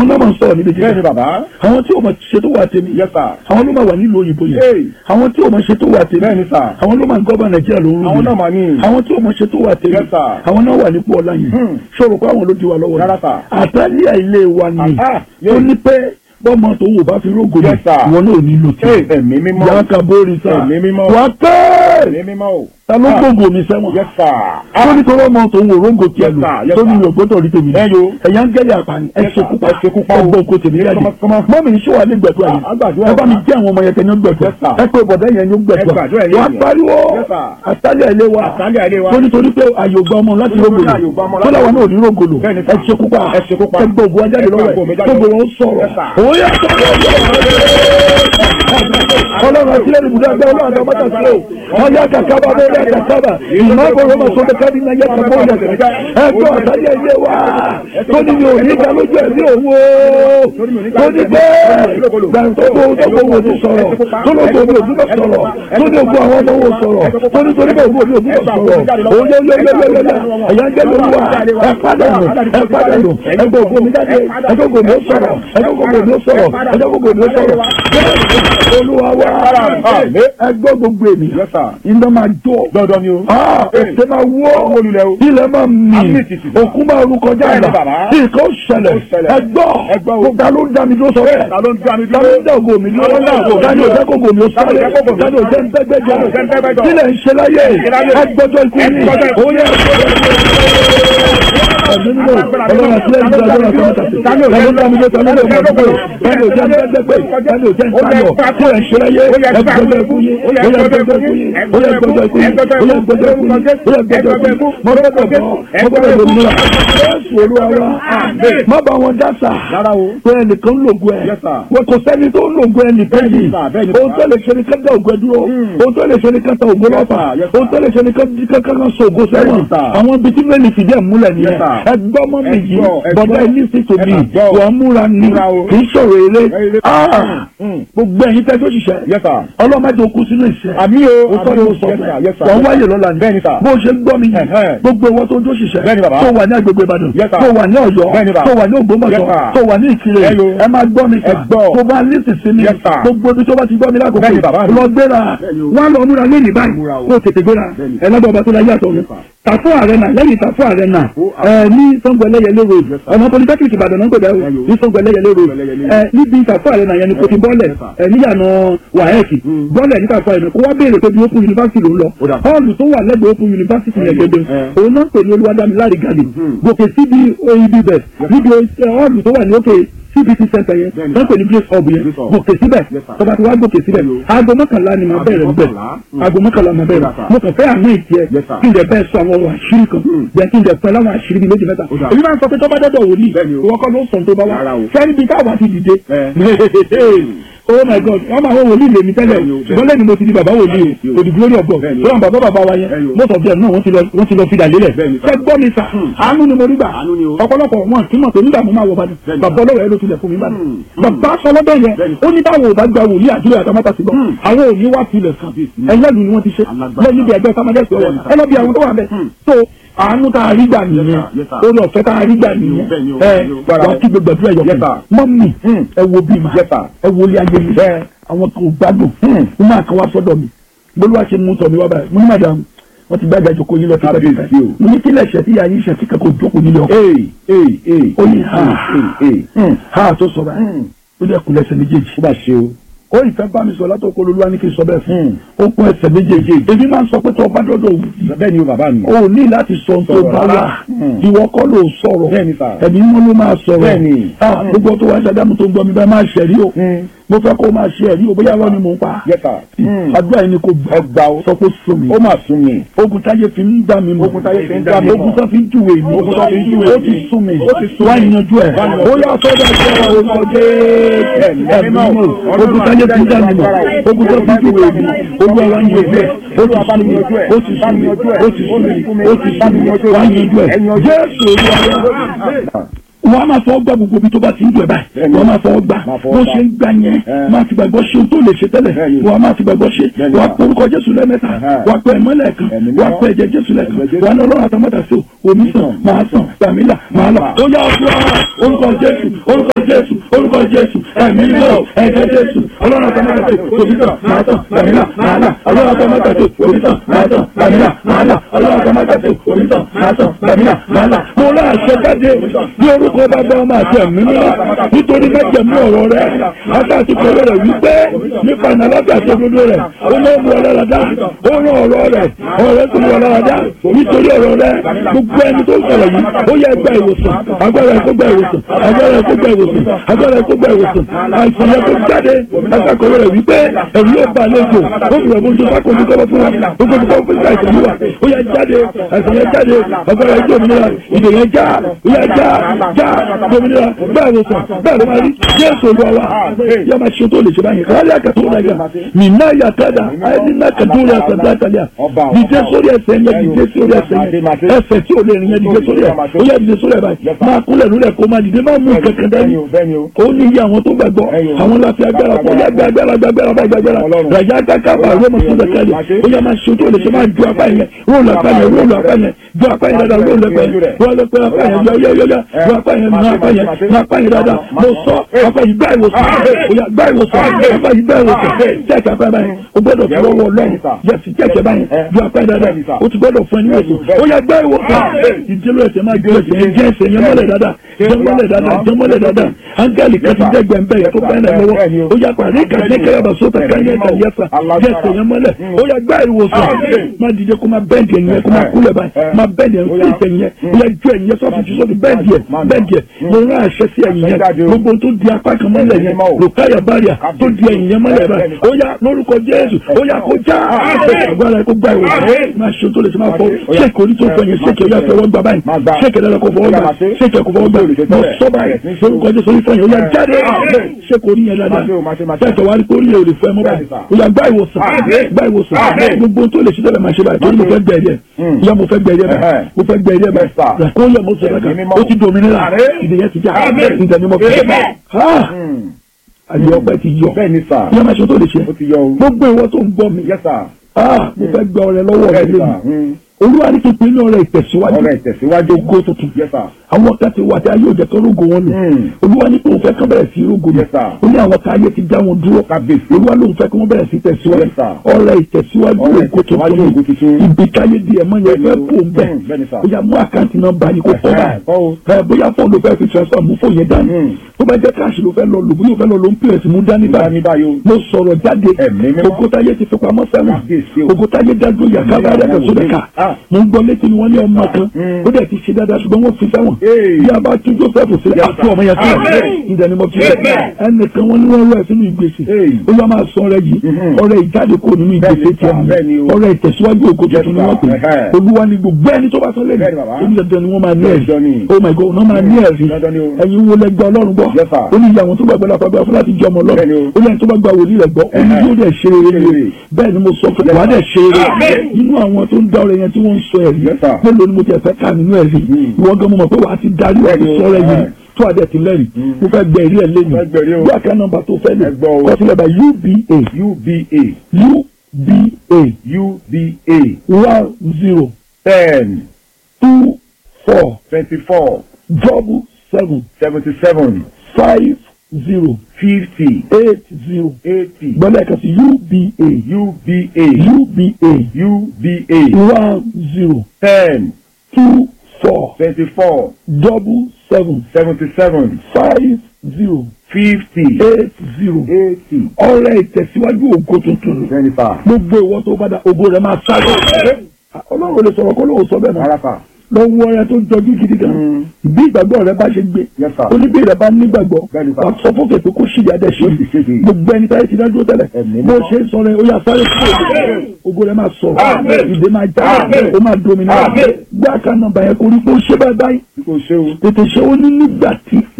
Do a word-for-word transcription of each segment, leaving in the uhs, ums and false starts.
àwọn náà máa ń sọ̀rọ̀ níbi bẹ́ẹ̀ni bàbá. àwọn tí o máa ṣe tó wà tèmi yes sir. àwọn ló máa wà nílùú òyìnbó yẹn àwọn tí o máa ṣe tó wà tèmi bẹ́ẹ̀ni sir. àwọn ló máa ń gọ́bà nàìjíríà lóru àwọn náà máa ní. àwọn tí o máa ṣe tó wà tèmi yes sir. àwọn náà wà nípò ọlá yẹn ṣòro pé àwọn ló di wa lọ́wọ́ rárá sir. àtàlíà ilé wa ni ó ní pé bọ́mọ tó wò bá fi rógò ní ìwọ náà ní lò tí ẹ̀mí mímọ́ yàtọ̀ bórí sá ẹ̀mí mímọ́ wà pẹ́ ẹ̀mí mímọ́ o. ta ló gbogbo mi sẹ́wọ̀n tó ní tọ́wọ́ mọ́ tó ń wò rógò tí ẹ lò tó ní ìrògbótò rí tèmi ẹ̀yà ń gẹ́lẹ̀ àpàní ẹ ṣekúpa ẹgbẹ́ oko tèmi jáde mọ́ mi ní ṣé wà ní gbẹ̀dọ̀ yẹn ẹ bá mi jẹ́ àwọn ọmọ yẹn kẹ́ni ó gbẹ̀dọ̀ ẹ pé bọ̀dọ̀ yẹn ní ó gbẹ̀dọ̀ wà pariwo àtàlẹ̀ ilé wa tó nítorí pé àyògbà ọmọ láti rógò lò tó láwọn náà ò ní rógò lò ẹ ṣekúpa ẹgbẹ́ ògùn ajáde lọ́wọ́ ẹ̀ gbogbo wọn sọ̀rọ̀ òye ọlọ́run àti ẹni ibùdó ẹgbẹ́ ọlọ́run àti ọmọdé sí o ọyá kàkàbà lórí àkàkàbà ìmọ̀ ọgbọ̀n ọmọ sọ́dọ̀ káàdì náà yẹ kàkọ́ ọ̀yà kẹ̀kẹ́ ẹgbẹ́ ọ̀sáyé ilé wa tó ní mi ò ní ká lójú ẹ̀ ní òun o tó ní bẹ́ẹ̀ gbàǹtọ́gbò ọgbọ̀n wo ti sọ̀rọ̀ tó ló gbòmí ògúnbọ̀ sọ̀rọ̀ tó ní ogun àwọn ọmọ wo sọ̀rọ̀ tó ní torí bẹ́ẹ̀ ògùn ògúnbọ̀ sọ̀rọ̀ òun yóò yóò yóò yóò ẹ̀yà ń jẹ́ lórí wa ẹ padà nù ẹ padà nù ẹgbẹ́ ògùn mi jáde ẹgbẹ́ ògùn mi ó sọ̀rọ̀ ẹgbẹ́ ògùn mi ó sọ̀rọ̀ ẹgbẹ́ ògùn mi ó sọ̀rọ̀ olúwa wa ẹgbẹ́ gbogbo èmi iná máa jó dandan ni o ètè máa wó ilẹ̀ máa mì òkú máa rú kọjá àgbà nǹkan ṣẹlẹ̀ ẹgbọ́ ta ló ń dá mi dúró sọ bẹ́ẹ̀ ta ló ń dá ògo mi dúró dání òjẹ́ kó ògo mi ó sáré dání òjẹ́ ń tẹ́gbẹ́jọ sílẹ̀ ń ṣe láyé ẹgbọ́jọ́ ikú ní òye ẹ̀mínú ọlọ́run àti ẹ̀mí ọjọ́ ọ̀sán mẹ́tàsí tani òjẹ́ ń dá mi dúró tani òjẹ́ ń tẹ́gbẹ́ tani òjẹ́ ń tẹ́gbẹ́ tani òjẹ́ ń sáyọ̀ sílẹ̀ ń ṣe láyé ẹgbọ́jọ́ ikú ní oyè ẹgbọ́jọ́ ikú ní oyè ẹgbọ́jọ́ ikú ní oyè ẹgbọ́jọ́ ikú ní oyè ẹgbọ́jọ́ ikú ní mo gbọ́dọ̀ bọ̀ mo gbọ́dọ̀ bọ̀ nínú Jésù Olúwa wa má bá wọn dá sà pé ẹnìkan lògùn ẹ wọn kò sẹ́ni tó lògùn ẹ nìkan yìí ohun tó lè ṣe ni ká dá ògùn ẹ dúró ohun tó lè ṣe ni ká ta ògùn lọ́fà ohun tó lè ṣe ni ká ká so ògùn sẹ́wọ̀n àwọn ibi tí mẹ́lì fìdí ẹ̀ múlẹ̀ nìyẹn ẹgbọ́n mọ́ mi yìí bọ̀dọ̀ ẹ ní sí tòmí wọ́n múra ní kì í ṣòro eré gbogbo ẹ̀yin tẹ́ tó ṣiṣẹ́ ọlọ́mọdé okú sínú ìṣẹ́ àmì o ó tọ́ ní o sọ fún wọn wáyé lọ́la ní bó ṣe ń gbọ́ mi yìí gbogbo ìwọ tó ń tó ṣiṣẹ́ tó wà ní agbègbè Ìbàdàn tó wà ní Ọ̀yọ́ tó wà ní Ògbómọ̀ṣọ́ tó wà ní Ìkirè ẹ máa gbọ́ mi sà tó bá lísì sí mi gbogbo ibi tó bá ti gbọ́ mi lákòókò lọ gbéra wọn lọ múra lẹ́yìn báyìí kó tètè gbéra ẹ lọ́dọ̀ ọba tó láyé àtọ̀ mi Tàfó Arena lẹ́yìn Tàfó Arena ẹ ní Ṣàngó Ẹlẹ́yẹlé road ọ̀nà polytechnic Ìbàdàn náà ń gbèdá ní Ṣàngó Ẹlẹ́yẹlé road ẹ níbi Tàfó Arena yẹn ni kò ti bọ́ọ̀lẹ̀ ẹ níyànà wàhẹ́ẹ̀kì bọ́ọ̀lẹ̀ ní Tàfó Arena kó wá béèrè pé bí Open University ló ń lọ họ́ọ̀lù tó wà lẹ́gbẹ̀ẹ́ Open University yẹn gẹ́gẹ́ òun náà pè ní Olúwadámiláre Garden gòkè síbi oib bẹ̀ níbi họ́ọ̀lù tó wà ní òkè C B T center yẹn wọ́n pè ní place hub yẹn gòkè síbẹ̀ tọba tí wàá gòkè síbẹ̀ aago mọ́kànlá ni màá bẹ̀rẹ̀ níbẹ̀ aago mọ́kànlá màá bẹ̀rẹ̀ mo kàn fẹ́ àmì ìtì ẹ̀ kí n dẹ̀ bẹ́ẹ̀ sọ àwọn ọ̀rọ̀ àṣírí kan jẹ́ kí n dẹ̀ pẹ́ láwọn àṣírí bíi méjì mẹ́ta èmi máa ń sọ pé tọ́ba dọ́dọ̀ wò ní ìwọ kọ́ ló ń sọ̀n tó bá wà fẹ́ẹ́ bí táwa ti dìde oh my God wọ́n máa wọ́n wòlíì lèmi tẹ́lẹ̀ ṣùgbọ́n lẹ́nu mo ti di bàbá wòlíì o the glory of God lọ́wọ́n bàbá bàbá wa yẹn most of them náà wọ́n ti lọ fìdà lélẹ̀ fẹ́ gbọ́ mi sà àánú ni mo rí gbà ọ̀pọ̀lọpọ̀ wọn kì í mọ̀ pé nígbà mo máa wọ Ìbàdàn bàbá ọlọ́wọ́ ẹ ló tilẹ̀ fún mi Ìbàdàn bàbá sọlọ́dọ̀ yẹn ó ní báwo ò bá gba wòlíì àdúrà àtàmátà sí lọ àwọn ò ní wá tilẹ̀ kan ẹ̀yẹ́lú ni wọ́n ti ṣe lẹ́yìn ibi ẹgbẹ́ sámájẹ́sì ọwọ́ ẹ lọ́ bí àwọn tó wà bẹ́ẹ̀ so àánú tá a rí gbà nìyẹn orí ọ̀fẹ́ tá a rí gbà nìyẹn ẹ wà kí gbogbo ẹ̀dúrà yọ̀ fún mọ́mì ẹ wo bí ma ẹ wo ilé ayé mi àwọn tó gbádùn mo máa kàn wá sọ́dọ̀ mi bolúwa ṣe mú tọ̀ mi wá báyìí mo ní màdàm wọ́n ti gbàgbà ìjókòó yín lọ sí abẹ́bí fẹ́ mo ní kílẹ̀ ṣẹ̀ tí yàrá yín ṣe kíkẹ́ kó jókòó nílé ọkọ̀ ó ní ha ha tó sọ báyìí ó dẹ̀ kú lẹ́sẹ̀ méjèèjì ó bá ṣe o ó ìfẹ́ bá mi sọ látọ̀ kó lolúwa ní kí n sọ bẹ́ẹ̀ fún ó kún ẹsẹ̀ méjèèjì èmi máa ń sọ pé tó ọba dọ́dọ̀ bẹ́ẹ̀ ni o bàbá mi o ní láti sọ ohun tó bá wà ìwọ kọ́ ló sọ̀rọ̀ ẹ̀mí mọ́ ló máa sọ̀rọ̀ gbogbo tó wá ṣàdámù tó gbọ́ mi bá máa ṣẹ̀rí o mo fẹ́ kó máa ṣe ẹ̀rí o bóyá wọ́n ni mò ń pa àdúrà yìí ni kò gbà ó sọ pé sún mi ó mà sún mi ogun táyé fi ń dá mi mọ̀ ogun táyé fi ń dá mi mọ̀ ogun tó fi ń júwe mi ogun tó fi ń júwe mi ó ti sún mi wá ìyanjú ẹ̀ ó yà sọ́dọ̀ ṣẹ́ orúkọ jẹ́ ẹ̀mí mọ̀ ogun táyé fi ń dá mi mọ̀ ogun tó fi ń júwe mi ogun ẹ̀wá ìyanjú ẹ̀ ó ti sún mi ó ti sún mi ó ti sún mi ó ti sún mi wá ìyanjú ẹ̀ Jésù wọ́n á máa fọwọ́ gbà gbogbo ibi tó bá ti ń dùn ẹ̀ báyìí wọ́n á máa fọwọ́ gbà bó ṣe ń gbà yẹn máa ti gbàgbọ́ ṣe tó lè ṣe tẹ́lẹ̀ wọ́n á máa ti gbàgbọ́ ṣe wọ́n á porúkọ Jésù lẹ́mẹ́ta wọ́n á pẹ́ ìmọ́lẹ̀ kan wọ́n á pẹ́ ẹ̀jẹ̀ Jésù lẹ́kan wọ́n á ní Ọlọ́run àtàmọ́tà sí omi sàn máa sàn gbàmílà máa lọ. ó yá ọ̀fọ̀ orúkọ Jésù orúkọ Jésù orúkọ Jésù ẹ̀mí lọ ẹ̀jẹ̀ Jésù Ọlọ́run àtàmọ́tà sí omi sàn máa sàn gbàmílà máa lọ Ọlọ́run àtàmọ́tà sí omi sàn máa sàn gbàmílà máa lọ Ọlọ́run àtàmọ́tà sí omi sàn máa sàn gbàmílà máa lọ. mo rà àṣẹ jáde ní orúkọ bàbá ọmọ àti ẹ̀mí mímọ́ nítorí májẹ̀mú ọ̀rọ̀ rẹ̀ àtàtì kọ̀ọ̀rọ̀ rẹ̀ wípé nípa ìnàlábà àti òdodo rẹ̀ ó ló mú ọlọ́dà ó rán ọ̀rọ̀ rẹ̀ ọ̀rẹ́ tó mú ọlọ́dà nítorí ọ̀rọ̀ rẹ̀ gbogbo ẹni tó sọ̀rọ̀ yìí ó yẹ gba ìwòsàn agbára ẹ̀kọ́ gba ìwòsàn agbára ẹ̀kọ́ gba ìwòsàn agbára ẹ̀kọ́ gba ìwòsàn àìsàn yẹn tó jáde àtàkọ̀ọ̀rọ̀ rẹ̀ wípé ẹ̀rù yóò bá àlejò ó fi rẹ̀ bójú sákò ní kọ́kọ́ fún wa gbogbo ní kọ́kọ́ fún àìsàn yìí wa ó yẹ jáde àìsàn yẹn jáde agbára ẹ̀jẹ̀ òmìnira ìdè yẹn já ó yẹ já já òmìnira bẹ́ẹ̀ ló sàn bẹ́ẹ̀ ló máa rí Jésù olúwa yẹ máa ṣe tó lè ṣe báyìí káyà kàtó rẹ̀ gà mí náà yà kádà àyẹ̀dí náà kàtó rẹ̀ àtàdá àtàlẹ́ dìde sórí ẹsẹ̀ yẹn dìde sórí ẹsẹ̀ yẹn ẹsẹ̀ tí ò lè rìn yẹn dìde sórí ẹ̀ ó yẹ dìde sórí ẹ̀ báyìí máa kúnlẹ̀ lulẹ̀ kó máa dìde máa mú kẹ̀kẹ́ dání ó ní iye àwọn tó gbàgbọ́ àwọn láti agbára kó yẹ agbára agbára bá agbára ràjá káká bá rọ́mọ sí ìdàkẹ́lẹ̀ ó yẹ máa ṣe tó lè ṣe máa ju apá yẹn róòlù apá yẹn róòlù apá yẹn ju apá yẹn dáadáa róòlù apá yẹn róòlù apá yẹn yọ yọ yọ ju apá yẹn nà apá yẹn nà apá yẹn dáadáa mo sọ apá yìí gbá ìwòsàn ó yà gbá ìwòsàn apá yìí gbá ìwòsàn jẹ́ẹ̀kì apá báyìí ó gbọ́dọ̀ fi ọwọ́ lọ́yìn yẹ̀sì jẹ́ẹ̀kì báyìí ju apá yẹn dáadáa ó ti gbọ́dọ̀ fún ẹni wẹ̀sùn ó yà gbá ìwòsàn ìdílé ẹsẹ̀ máa gbé ẹsẹ̀ yẹn jẹ́ ẹsẹ̀ yẹn mọ́lẹ̀ dáadáa jẹ́ mọ́lẹ̀ dáadáa jẹ́ mọ́lẹ̀ dáadáa áńgẹ́lì kan ti dẹ́gbẹ̀ ń bẹ̀ yẹ tó bá ẹ̀ lọ́wọ́ ó yà pàdé kàdé kẹ́yàbà sóta káyẹ̀ ẹ̀ta yẹsà jẹ́ ẹsẹ̀ yẹn mọ́lẹ̀ ó yà gbá ìwòsàn má dìde kó má bẹ́ẹ̀dì ẹ̀yìn yẹn kó má kúlẹ̀ báyìí má bẹ́ẹ̀dì ẹ̀yìn sí ìtẹ̀yìn yẹn ó yà ju ẹ̀yìn yẹn sọ́fún ju sọ́fún bẹ́ẹ̀dì ẹ̀ bẹ́ẹ̀dì ẹ̀ mo rán àṣẹ sí ẹ̀yìn yẹn gbogbo tó di apá kan mọ́lẹ̀ yẹn lòkáyà báríà tó di ẹ̀yìn yẹn mọ́lẹ̀ báyìí ó yà lórúkọ Jésù ó yà kó já agbára ẹ̀ kó gbá ìwòsàn má ṣe tó lè ṣe máa fọ ṣéèkì orí tó fọ yẹn ṣéèkì ó yà fẹ́ wọ́n gbà báyìí ṣéèkì ẹ̀dá kò fọwọ́ gbà ṣéèkì ẹ̀kọ́ fọwọ́ gbà mo sọ báyìí lórúkọ Jésù orí fọ yẹn ó yà jáde ṣéèkì orí yẹn dáadáa ṣéèkì wá rí pé orí yẹn ò lè fọ ẹ mọ́ báyìí ó yà gbá ìwòsàn gbá ìwòsàn gbogbo tó lè ṣe tẹ́lẹ̀ máa ṣe báyìí torí mo fẹ́ gbẹ̀rí ẹ̀ yá mo fẹ́ gbẹ̀rí ẹ̀ báyìí mo fẹ́ gbẹ̀rí ẹ̀ báyìí kó yẹ mo sọ báyìí ó ti dominira ìdèyẹ ti já ìdè ni mo fẹ́ àyè ọpẹ́ ti yọ yá máa ṣe tó lè ṣe gbogbo ìwọ tó ń gbọ́ mi mo fẹ́ gbọ́ ọrẹ lọ́wọ́ rẹ lẹ́nu olúwa ní kí pinnu ọ̀rẹ́ ìtẹ̀síwájú ọ̀rẹ́ ìtẹ̀síwájú ògo tuntun àwọn kan ti wà tí ayé òjẹ tó rógo wọn lò olúwa ní kí wọn fẹ́ kán bẹ̀rẹ̀ sí rógo lò ó ní àwọn tá ayé ti dá wọn dúró olúwa ló ń fẹ́ kí wọn bẹ̀rẹ̀ sí tẹ̀síwájú ọ̀rẹ́ ìtẹ̀síwájú ògo tuntun ibi káyé di ẹ̀mọ́ yẹn fẹ́ pò ń bẹ̀ ó yá mú àkáǹtì nọ́mbà yìí kó fọ́ báyìí bóyá fóònù ló fẹ́ fi transfer mú fóònù yẹn dání tó bá jẹ́ káàṣì ló fẹ́ lọ lò bóyá ó fẹ́ lọ ló ń pèrè sí mú dání báyìí mo sọ̀rọ̀ jáde ògo táyé ti fi pamọ́ sẹ́wọ̀n ògo táyé dádúró yàtọ̀ abáyé dàgbà sódà ká mo ń gbọ́ létí ni wọ́n ní ọmọ kan ó dẹ̀ ti ṣe dáadáa ṣùgbọ́n wọ́n fi sẹ́wọ̀n bí a bá tún Joseph sílẹ̀ àti ọmọ yẹn sílẹ̀ ìdẹ̀ni mo fi rẹ̀ ẹnìkan wọ́n ní wọ́n rẹ̀ sínú ìgbésẹ̀ ó yá máa sọ ọ̀rẹ́ yìí ọ̀rẹ́ ìjáde kò nínú ìgbésẹ̀ tiẹ̀ ọ̀rẹ́ ìtẹ̀síwájú ògo tuntun ni wọ́n pè é olúwa ni gbogbo ẹni tó bá sọ lẹ́nu oní dandan ni wọ́n máa ní ẹ̀rí oh my God wọ́n máa ní ẹ̀rí ẹ̀yin wo lẹ́gbẹ́ ọlọ́run gbọ́ ó ní ìyàwó tó gbàgbọ́ lápá gbà fún láti jẹ́ ọmọ ọlọ́run ó ní ẹni tó bá gba wòlíì rẹ̀ gbọ́ ó ní yóò dẹ̀ ṣe rere bẹ́ẹ̀ ni mo sọ fún wa dẹ̀ ṣe rere nínú àwọn tó ń dá ọ̀rẹ́ yẹn tí wọ́n ń sọ ẹ̀rí mélòó ni mo ti ẹ̀fẹ́ ká nínú ẹ̀rí ìwọ gan mo mọ̀ pé wàá ti darí wàá ti sọ ọ̀rẹ́ yìí tó àdẹ ti lẹ́rìí mo fẹ́ gbẹ ìrí ẹ̀ lẹ́nu bí àká nọ́mbà tó fẹ́ lè kọ́ sílẹ̀ bá U B A U B A U B A U B A one zero ten two four twenty-four double seven seventy-seven five zero fifty eight zero eighty gbọ́dọ̀ ẹ̀ka sí U B A U B A U B A U B A one zero ten two four twenty-four double seven seventy-seven five zero fifty eight zero eighty ọ̀rẹ́ ìtẹ̀síwájú ògo tuntun twenty-five. gbogbo ìwọ tó bá da ògo rẹ̀ máa sáré ọlọ́run lè sọ̀rọ̀ kó lóun sọ bẹ́ẹ̀ náà lọ́wọ́ ọ̀rẹ́ tó jọjú gidi gan bí ìgbàgbọ́ rẹ bá ṣe gbé oníbí rẹ bá nígbàgbọ́ wà sọ fún kẹ̀kẹ́ kó ṣì yàdẹ̀ ṣe gbogbo ẹni táyé ti dájú tẹ́lẹ̀ bó ṣe ń sọ rẹ ó yà sáré fún ògo rẹ máa sọ ìdè máa já ó máa dominira gbé àká nọ́mbà yẹn kó rí kó ṣe báyìí tètè ṣe ó ní nígbà tí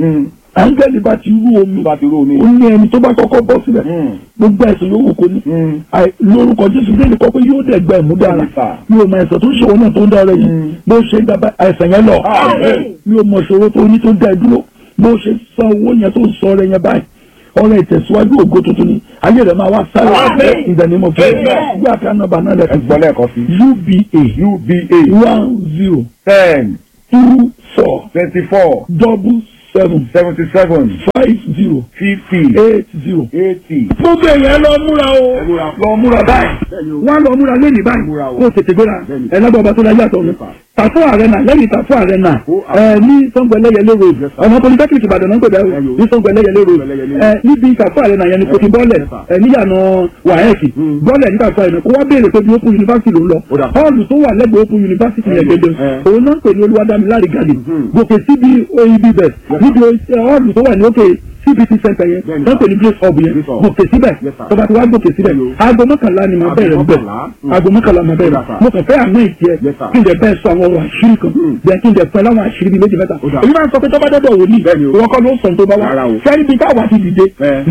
áńgẹ́lì bá ti rú omi bá ti rú omi. ó ní ẹni tó bá kọ́kọ́ bọ́ sílẹ̀ gbogbo ẹ̀sìn yòówù kò ní lórúkọ Jésù bẹ́ẹ̀ ni kọ́ pé yóò dẹ̀ gba ẹ̀mú dára mi ò mọ ẹ̀sán tó ń ṣòwò náà tó ń dára yìí bó ṣe ń dábàá ẹ̀sán yẹn lọ mi ò mọ ìṣòro tó ní tó dá ẹ dúró bó ṣe san owó yẹn tó ń sọ ọrẹ yẹn báyìí ọrẹ ìtẹ̀síwájú ògo tuntun ni ayé rẹ̀ máa wá sáré ìdánimọ̀ fún ẹ gbé àká nọ́mbà náà lẹ́kọ̀ọ́ U B A U B A one zero ten two four twenty-four double seven seventy-seven five zero fifty eight zero. eighty. gbogbo èèyàn lọ múra o lọ múra báyìí wọn lọ múra lẹ́yìn báyìí kó o tètè gbéra ẹ lágbàá ọba tó láyé àtọ̀ mi tàfó àrẹ́nà lẹ́yìn tàfó àrẹ́nà ẹ ní Ṣàngó Ẹlẹ́yẹlé road ọ̀nà polytechnic Ìbàdàn náà ń pèdè ní Ṣàngó Ẹlẹ́yẹlé road ẹ níbi tàfó àrẹ́nà yẹn ni kò ti bọ́ọ̀lẹ̀ ẹ níyànà wàhẹ́ẹ̀kì bọ́ọ̀lẹ̀ ní tàfó àrẹ́nà kó wá béèrè pé bí Open University ló ń lọ họ́ọ̀lù tó wà lẹ́gbẹ̀ẹ́ Open University yẹn gẹ́gẹ́ òun náà ń pè ní Olúwadámiláre garden gòkè síbi oib bẹ̀ níbi họ́ọ̀lù tó wà ní òkè C B T center yẹn wọ́n pè ní Grace Hub yẹn gòkè síbẹ̀ tọba tí wàá gòkè síbẹ̀ aago mọ́kànlá ni màá bẹ̀rẹ̀ bẹ̀ aago mọ́kànlá màá bẹ̀rẹ̀ mo kàn fẹ́ àná ìtì ẹ kí n dẹ̀ bẹ́ẹ̀ sọ àwọn ọ̀rọ̀ àṣírí kan bẹ́ẹ̀ kí n dẹ̀ pẹ́ láwọn àṣírí bíi méjì mẹ́ta èyí máa ń sọ pé tọ́ba dọ́dọ̀ wò ní ìwọ kọ́ ló ń sọ tó bá wà fẹ́ẹ́ bí táwa ti dìde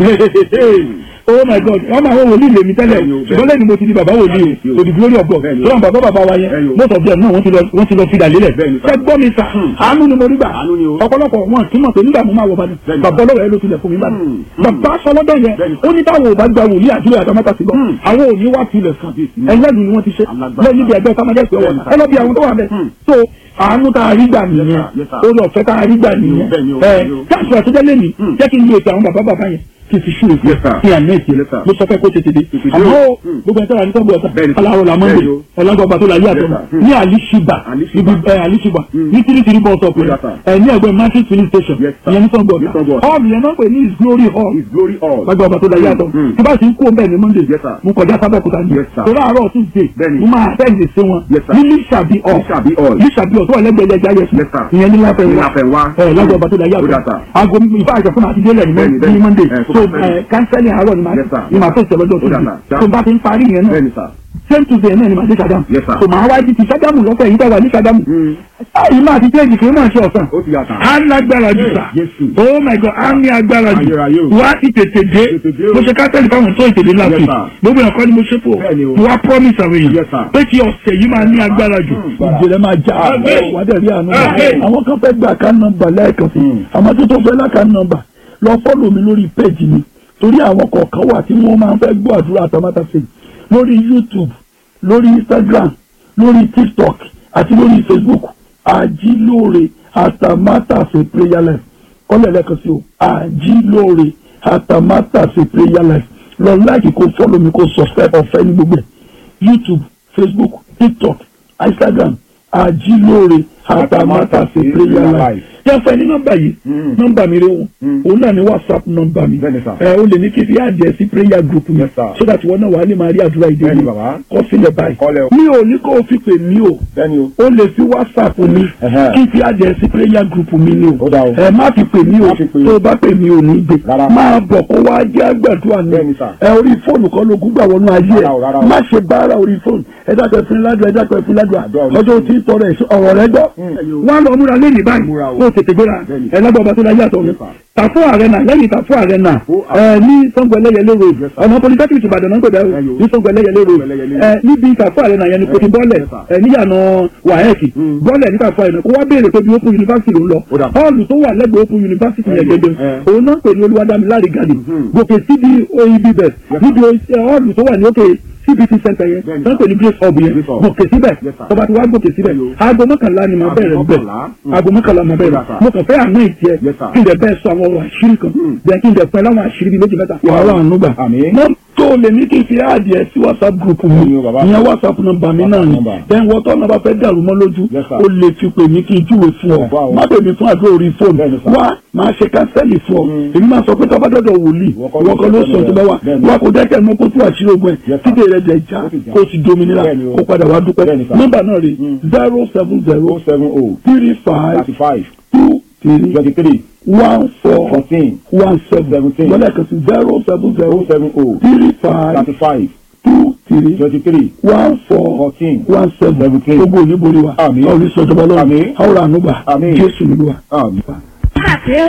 oh my God wọ́n máa wọ́n wòlíì lèmi tẹ́lẹ̀ ṣùgbọ́n lẹ́nu mo ti di bàbá wòlíì o to the glory of God lọ́wọ́n bàbá bàbá wa yẹn most of them náà wọ́n ti lọ fi dàlélẹ̀ ṣẹ́ gbọ́ mi sà àánú ni mo rí gbà ọ̀pọ̀lọpọ̀ wọn kì í mọ̀ pé nígbà mo máa wọ Ìbàdàn bàbá ọlọ́wọ́ ẹ ló tilẹ̀ fún mi bàdàn bàbá sọlọ́dọ̀ yẹn ó ní táwọn ò bá gba wòlíì àdúrà àtàmátà sí lọ àwọn ò ní wá tilẹ̀ kan ẹlẹ́nu ni wọ́n ti ṣe lẹ́yìn níbi ẹgbẹ́ sámájẹ́sì ọwọ́ ẹ lọ bí àwọn tó wà bẹ́ẹ̀ so àánú tá a rí gbà nìyẹn orí ọ̀fẹ́ tá a rí gbà nìyẹn ẹ jáàsì àtijọ́ lẹ́nu jẹ́ kí n lo ètò àwọn bàbá bàbá yẹn kí n fi ṣú èsì kí n àná èsì mo sọ fẹ́ kó tètè dé àmọ́ gbogbo ẹ̀ tẹ́lá ní sọ́gbọ̀ ọ̀sán aláwọ̀ la mọ́ndé ọ̀làgbọ̀gbà tó la yé àtọ́ ní àlìṣìbà ibi àlìṣìbà ní tìrìtìrì bọ́ ọ̀sọ̀ pé ẹ̀ ní ẹgbẹ́ market filling station ìyẹn ní sọ́gbọ̀ ọ̀sán hall yẹn náà pè ní his glory hall ọ̀làgbọ̀gbà tó la yé àtọ́ tí bá ti ń kó bẹ́ẹ̀ ní monday mo kọjá sábẹ́kúta ní torí àárọ̀ tuesday mo máa fẹ́ǹdì sí wọn ní lísàbí hall lísàbí hall tó wà lẹ́gbẹ̀ẹ́ ẹja yẹn ìyẹn ní láfẹ̀wá ọ̀làgbọ̀gbà tó la yé àtọ́ aago ìfá àjẹfún àti délẹ̀ ní monday so kánsẹ́lì àárọ̀ ni màá fèsì lọ́jọ́ tó di tó bá ti ń parí yẹn náà same tuesday náà ni màá dé Ṣàgámù so màá wá di ti Ṣàgámù lọ́fẹ̀ẹ́ yìí tẹ́wà ní Ṣàgámù yìí máa ti tẹ́jì kì í máa ṣe ọ̀sán á lágbára jù sà oh my God á ní agbára jù wá ti tètè dé mo ṣe kánsẹ́lì fáwọn tó ìtèdè láti gbogbo ẹ̀kọ́ ni mo ṣe pò mo wá promise àwọn èèyàn pé kí ọ̀sẹ̀ yìí máa ní agbára jù ìjìnlẹ̀ máa já wádẹ̀ rí àánú àwọn kan fẹ́ gbà ká nọ́mbà lẹ́ẹ̀kan sí àwọn tó tó fẹ́ láka nọ́mbà lọ fọ́lọ̀ mi lórí péjì mi torí àwọn kọ̀ọ̀kan wà tí wọ́n máa ń fẹ́ gbọ́ àdúrà àtàmátà sí lórí YouTube lórí Instagram lórí TikTok àti lórí Facebook àjílóore àtàmátà sí prayer life kọ́lẹ̀ lẹ́ẹ̀kan sí o àjílóore àtàmátà sí prayer life lọ láìkì kó fọ́lọ̀ mi kó subscribe ọ̀fẹ́ ní gbogbo ẹ̀ YouTube Facebook TikTok Instagram àjílóore àtàmátà sí prayer life yẹn fẹ́ ní nọ́mbà yìí nọ́mbà mi rẹ wọn òun náà ní WhatsApp nọ́mbà mi ẹ o lè ní kí n fi àjẹ sí prayer group mi so that wọn náà wà á lè máa rí àdúrà ìdè mi kọ sílẹ̀ báyìí mi ò ní kó o fi pè mí o o lè fi WhatsApp mi kí n fi àjẹ sí prayer group mi ni o ẹ má fi pè mí o tó o bá pè mí o ní gbé máa bọ̀ kó wá jẹ́ àgbàdua ni ẹ orí fóònù kan ló gúgbà wọnú ayé ẹ má ṣe bára orí fóònù ẹ dákẹ́ fún ládùá ẹ dákẹ́ fún ládùá ọjọ́ tí tọrọ ọ̀rọ̀ rẹ gbọ́ wọn lọ múra lẹ́yìn báyìí tètè gbéra ẹ lágbàá ọba tó láyé àtọ̀ mi tàfó àrẹ́nà lẹ́yìn tàfó àrẹ́nà ẹ ní Ṣàngó Ẹlẹ́yẹlé road ọ̀nà polytechnic Ìbàdàn náà ń pèdè ní Ṣàngó Ẹlẹ́yẹlé road ẹ níbi tàfó àrẹ́nà yẹn ni kò ti bọ́ọ̀lẹ̀ ẹ níyànà wàhẹ́ẹ̀kì bọ́ọ̀lẹ̀ ní tàfó àrẹ́nà kó wá béèrè pé bí Open University ló ń lọ họ́ọ̀lù tó wà lẹ́gbẹ̀ẹ́ Open University yẹn gẹ́gẹ́ òun náà ń pè ní Olúwadámiláre garden gòkè síbi oib bẹ̀ níbi họ́ọ̀lù tó wà ní òkè C B T center yẹn wọ́n pè ní Grace Hub yẹn gòkè síbẹ̀ tọba tí wàá gòkè síbẹ̀ aago mọ́kànlá ni màá bẹ̀rẹ̀ bẹ̀ aago mọ́kànlá màá bẹ̀rẹ̀ mo kàn fẹ́ àná ìtì ẹ kí n dẹ̀ bẹ́ẹ̀ sọ àwọn ọ̀rọ̀ àṣírí kan bẹ́ẹ̀ kí n dẹ̀ pẹ́ láwọn àṣírí bíi méjì mẹ́ta wàhálà àánú gbà mọ́ tó lè ní kí n fi àdìẹ sí WhatsApp group mi ìyẹn WhatsApp nọ́mbà mi náà ni then wọ́n tọ́ nọ́mbà fẹ́ dàrú mọ́ lójú ó lè fi pè mí kí n júwe fún ọ má pè mí fún àdúrà orí fóònù wá máa ṣe kánsẹ́lì fún ọ èmi máa sọ pé tọ́ bá dọ́dọ̀ wòlíì wọ́n kọ́ ló sọ tó bá wà wá kó dẹ́kẹ́ mọ́ kó tún àṣírí ogun ẹ̀ kíkẹ́ rẹ̀ jẹ́ já kó o ti dominira kó padà wá dúpẹ́ nọ́mbà náà rí zero seven zero three five two three twenty three one four fourteen one seven seventeen wọ́n lẹ́ẹ̀kan sí zero seven zero seven oh three five thirty five two three twenty three one four fourteen one seven seventeen gbogbo oníborí wa àmín ọ̀rí sọ̀tọ̀ bọ́lọ́run àmín àwòrán ànúgbà àmín Jésù nílùú wa. àmín.